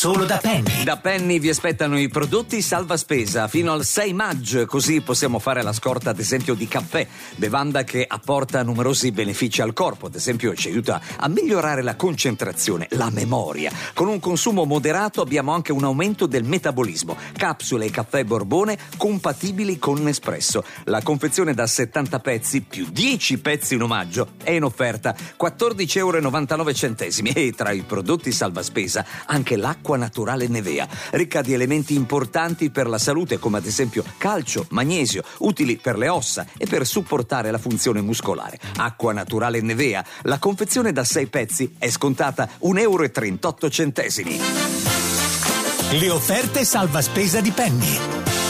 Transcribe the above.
Solo da Penny. Da Penny vi aspettano i prodotti salva spesa fino al 6 maggio, così possiamo fare la scorta ad esempio di caffè, bevanda che apporta numerosi benefici al corpo, ad esempio ci aiuta a migliorare la concentrazione, la memoria. Con un consumo moderato abbiamo anche un aumento del metabolismo. Capsule e caffè Borbone compatibili con Nespresso. La confezione da 70 pezzi più 10 pezzi in omaggio è in offerta, 14,99 €. E tra i prodotti salva spesa anche l'acqua naturale Nevea, ricca di elementi importanti per la salute come ad esempio calcio, magnesio, utili per le ossa e per supportare la funzione muscolare. Acqua naturale Nevea, la confezione da 6 pezzi è scontata 1,38 €. Le offerte salva spesa di Penny.